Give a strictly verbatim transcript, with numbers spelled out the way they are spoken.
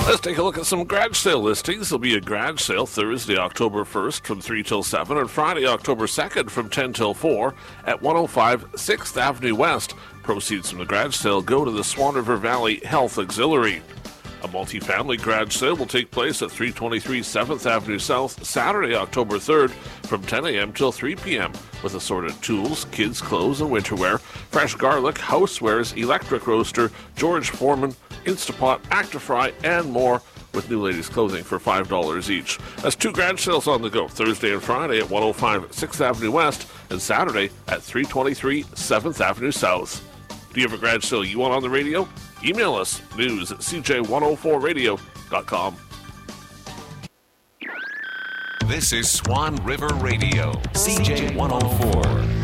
Let's take a look at some garage sale listings. There'll be a garage sale Thursday, October first from three till seven and Friday, October second from ten till four at one oh five sixth Avenue West. Proceeds from the garage sale go to the Swan River Valley Health Auxiliary. A multi-family garage sale will take place at three twenty-three seventh Avenue South Saturday, October third from ten a.m. till three p.m. with assorted tools, kids' clothes, and winterwear, fresh garlic, housewares, electric roaster, George Foreman, Instapot, Actifry, and more with new ladies' clothing for five dollars each. That's two garage sales on the go, Thursday and Friday at one oh five sixth Avenue West and Saturday at three twenty-three seventh Avenue South. Do you have a garage sale you want on the radio? Email us, news at c j one oh four radio dot com. This is Swan River Radio, C J one oh four.